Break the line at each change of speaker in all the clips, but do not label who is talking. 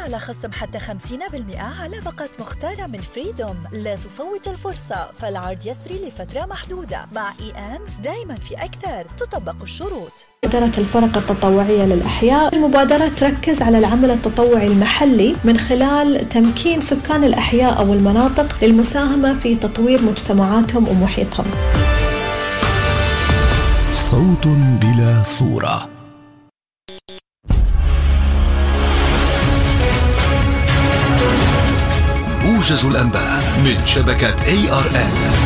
على خصم حتى 50% على باقة مختارة من فريدوم. لا تفوت الفرصة، فالعرض يسري لفترة محدودة. مع دايما في أكثر، تطبق الشروط.
إدارة الفرق التطوعية للأحياء، المبادرة تركز على العمل التطوعي المحلي من خلال تمكين سكان الأحياء أو المناطق للمساهمة في تطوير مجتمعاتهم ومحيطهم.
صوت بلا صورة. موجز الأنباء من شبكة ARN.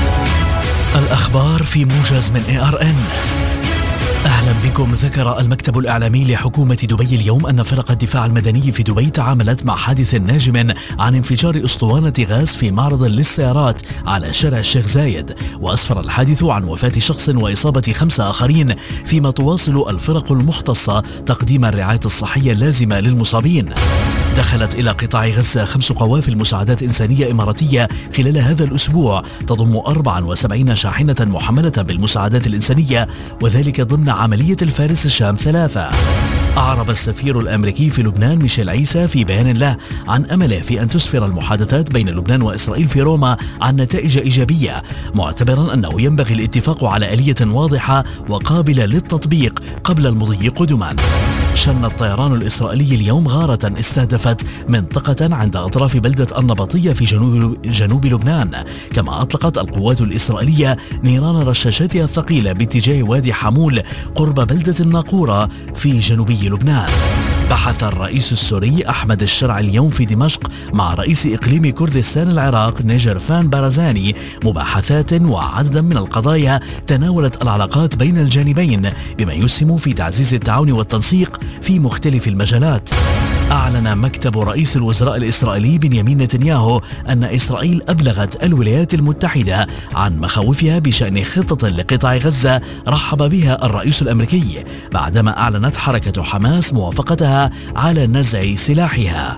الأخبار في موجز من ARN. أهلا بكم. ذكر المكتب الإعلامي لحكومة دبي اليوم أن فرق الدفاع المدني في دبي تعاملت مع حادث ناجم عن انفجار أسطوانة غاز في معرض للسيارات على شارع الشيخ زايد، وأسفر الحادث عن وفاة شخص وإصابة 5 آخرين، فيما تواصل الفرق المختصة تقديم الرعاية الصحية اللازمة للمصابين. دخلت إلى قطاع غزة 5 قوافل مساعدات إنسانية إماراتية خلال هذا الأسبوع تضم 74 شاحنة محملة بالمساعدات الإنسانية، وذلك ضمن عملية الفارس الشام 3. أعرب السفير الأمريكي في لبنان ميشيل عيسى في بيان له عن أمله في أن تسفر المحادثات بين لبنان وإسرائيل في روما عن نتائج إيجابية، معتبرا أنه ينبغي الاتفاق على آلية واضحة وقابلة للتطبيق قبل المضي قدما. شن الطيران الإسرائيلي اليوم غارة استهدفت منطقة عند أطراف بلدة النبطية في جنوب لبنان، كما أطلقت القوات الإسرائيلية نيران رشاشاتها الثقيلة باتجاه وادي حمول قرب بلدة الناقورة في جنوبي لبنان. بحث الرئيس السوري أحمد الشرع اليوم في دمشق مع رئيس إقليم كردستان العراق نجرفان بارزاني مباحثات وعددا من القضايا تناولت العلاقات بين الجانبين، بما يسهم في تعزيز التعاون والتنسيق في مختلف المجالات. أعلن مكتب رئيس الوزراء الإسرائيلي بنيامين نتنياهو أن إسرائيل أبلغت الولايات المتحدة عن مخاوفها بشأن خطة لقطاع غزة رحب بها الرئيس الأمريكي، بعدما أعلنت حركة حماس موافقتها على نزع سلاحها.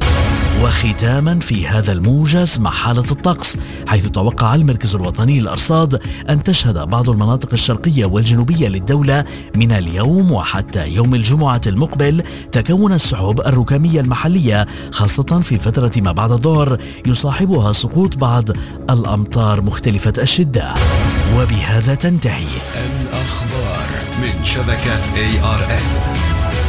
وختاما في هذا الموجز مع حالة الطقس، حيث توقع المركز الوطني للأرصاد أن تشهد بعض المناطق الشرقية والجنوبية للدولة من اليوم وحتى يوم الجمعة المقبل تكون السحب الركامية المحلية، خاصة في فترة ما بعد الظهر، يصاحبها سقوط بعض الأمطار مختلفة الشدة. وبهذا تنتهي
الأخبار من شبكة ARN.